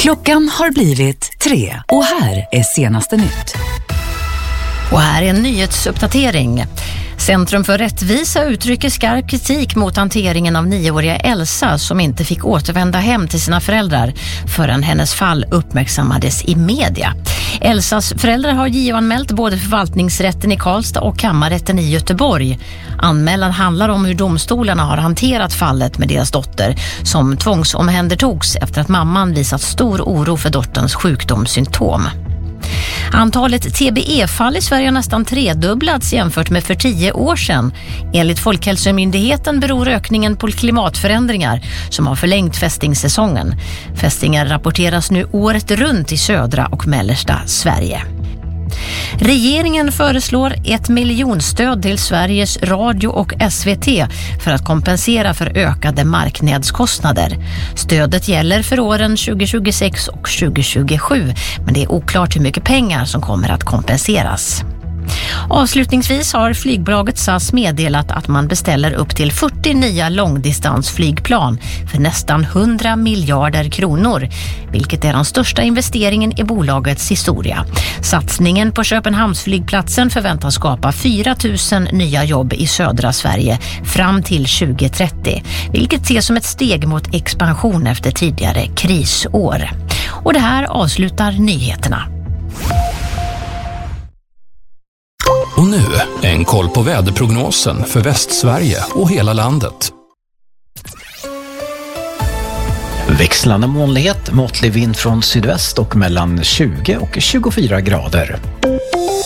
Klockan har blivit 3 och här är senaste nytt. Och här är en nyhetsuppdatering. Centrum för rättvisa uttrycker skarp kritik mot hanteringen av 9-åriga Elsa som inte fick återvända hem till sina föräldrar förrän hennes fall uppmärksammades i media. Elsas föräldrar har JO-anmält både förvaltningsrätten i Karlstad och kammarrätten i Göteborg. Anmälan handlar om hur domstolarna har hanterat fallet med deras dotter som tvångsomhändertogs efter att mamman visat stor oro för dotterns sjukdomssymptom. Antalet TBE-fall i Sverige har nästan tredubblats jämfört med för 10 år sedan. Enligt Folkhälsomyndigheten beror ökningen på klimatförändringar som har förlängt fästingsäsongen. Fästingar rapporteras nu året runt i södra och mellersta Sverige. Regeringen föreslår 1 miljonstöd till Sveriges Radio och SVT för att kompensera för ökade marknadskostnader. Stödet gäller för åren 2026 och 2027, men det är oklart hur mycket pengar som kommer att kompenseras. Avslutningsvis har flygbolaget SAS meddelat att man beställer upp till 40 nya långdistansflygplan för nästan 100 miljarder kronor, vilket är den största investeringen i bolagets historia. Satsningen på Köpenhamnsflygplatsen förväntas skapa 4 000 nya jobb i södra Sverige fram till 2030, vilket ses som ett steg mot expansion efter tidigare krisår. Och det här avslutar nyheterna. Och nu en koll på väderprognosen för Västsverige och hela landet. Växlande molnighet, måttlig vind från sydväst och mellan 20 och 24 grader.